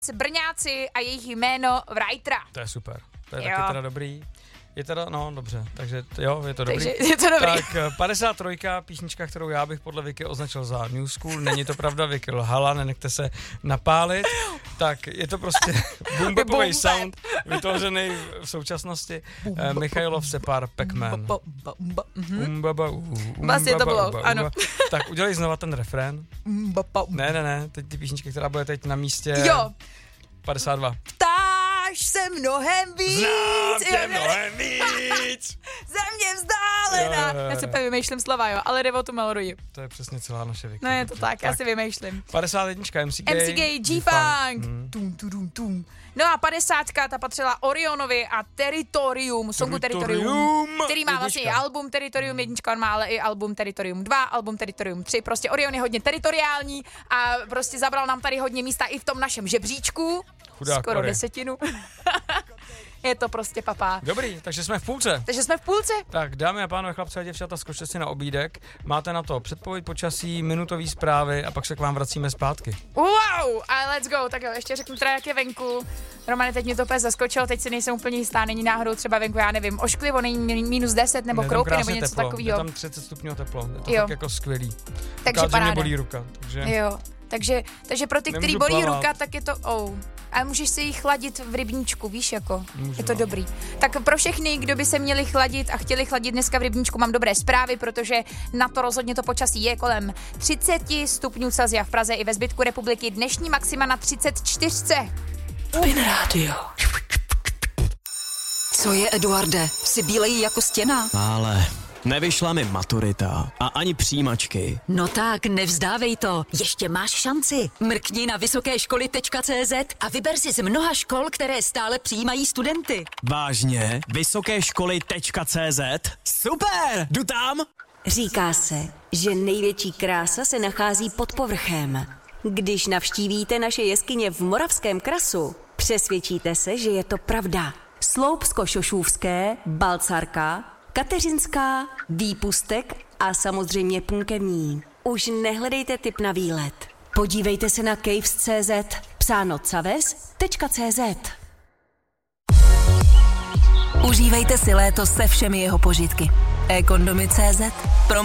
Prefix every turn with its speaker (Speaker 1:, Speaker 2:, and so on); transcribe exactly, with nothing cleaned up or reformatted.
Speaker 1: Brňáci a jejich jméno Writera.
Speaker 2: To je super, to je
Speaker 1: jo.
Speaker 2: taky teda dobrý. Je teda, no dobře, takže t- jo, je to dobrý.
Speaker 1: Takže je to dobrý.
Speaker 2: Tak padesát tři, písnička, kterou já bych podle Vicky označil za New School, není to pravda, Vicky lhala, nenechte se napálit. Tak je to prostě boom-bapový sound, vytvořený v současnosti. Uh, Michailov Separ Pac-Man.
Speaker 1: Vlastně to bylo, ano.
Speaker 2: Tak udělej znova ten refrén. Ne, ne, ne, teď ty písnička, která bude teď na místě
Speaker 1: jo.
Speaker 2: padesát dva.
Speaker 1: Ptáš se mnohem víc.
Speaker 2: Znám tě mnohem víc.
Speaker 1: Země vzdálená.
Speaker 2: Jo, jo, jo.
Speaker 1: Já si úplně vymýšlím slova, jo, ale jde o tu melodii.
Speaker 2: To je přesně celá naše Vicky.
Speaker 1: No je to
Speaker 2: dobře.
Speaker 1: tak, já si vymýšlím.
Speaker 2: padesát jedna M C K.
Speaker 1: M C K, G-Funk.
Speaker 2: Hmm.
Speaker 1: Tum, tum, tum. No a padesátka, ta patřila Orionovi a Territorium, songu Territorium,
Speaker 2: Territorium.
Speaker 1: který má vlastně i
Speaker 2: Jednička.
Speaker 1: album Territorium jednička, on má ale i album Territorium dva, album Territorium tři, prostě Orion je hodně teritoriální a prostě zabral nám tady hodně místa i v tom našem žebříčku,
Speaker 2: Chudák
Speaker 1: skoro
Speaker 2: Ori.
Speaker 1: desetinu. Je to prostě papá.
Speaker 2: Dobrý, takže jsme v půlce.
Speaker 1: Takže jsme v půlce.
Speaker 2: Tak dámy a pánové, chlapci a děvčata, skočte si na obídek. Máte na to předpověď počasí, minutový zprávy a pak se k vám vracíme zpátky.
Speaker 1: Wow, a let's go, tak jo, ještě řeknu teda, jak je venku. Romane, teď mě to úplně zaskočilo, teď si nejsem úplně jistá, není náhodou třeba venku, já nevím, ošklivo, není minus deset nebo
Speaker 2: Je tam
Speaker 1: kroupy nebo
Speaker 2: krásně
Speaker 1: něco
Speaker 2: teplo,
Speaker 1: takového.
Speaker 2: je tam třicet stupňů teplo, je to
Speaker 1: Jo.
Speaker 2: tak jako skvělý.
Speaker 1: Takže
Speaker 2: Akorát, že mě
Speaker 1: paráda.
Speaker 2: bolí ruka, takže...
Speaker 1: Jo, takže, takže pro ty, který
Speaker 2: Nemůžu
Speaker 1: bolí
Speaker 2: plavat.
Speaker 1: ruka, tak je to oh. A můžeš si ji chladit v rybníčku, víš jako,
Speaker 2: Můžu,
Speaker 1: je to
Speaker 2: no.
Speaker 1: dobrý. Tak pro všechny, kdo by se měli chladit a chtěli chladit dneska v rybníčku, mám dobré zprávy, protože na to rozhodně to počasí je kolem třicet stupňů Celsia v Praze i ve zbytku republiky, dnešní maxima na třicet čtyři.
Speaker 3: Spin Radio. Co je, Eduarde? Jsi bílej jako stěna?
Speaker 4: Ale nevyšla mi maturita a ani přijímačky.
Speaker 3: No tak, nevzdávej to. Ještě máš šanci. Mrkni na vysoké školy tečka cé zet a vyber si z mnoha škol, které stále přijímají studenty.
Speaker 4: Vážně? Vysoké školy tečka cé zet? Super! Jdu tam!
Speaker 5: Říká se, že největší krása se nachází pod povrchem. Když navštívíte naše jeskyně v Moravském krasu, přesvědčíte se, že je to pravda. Sloupsko-Šošůvské, Balcarka, Kateřinská, Výpustek a samozřejmě Punkevní. Už nehledejte tip na výlet. Podívejte se na caves tečka cé zet, psáno caves tečka cé zet.
Speaker 3: Užívejte si léto se všemi jeho požitky. e-kondomy tečka cé zet.